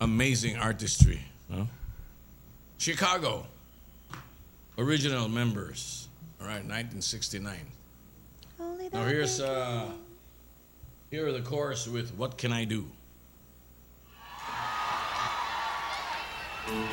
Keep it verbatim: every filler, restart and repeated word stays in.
amazing artistry. No? Chicago, original members. All right, nineteen sixty-nine. Now here's uh, here are the chorus with "What Can I Do."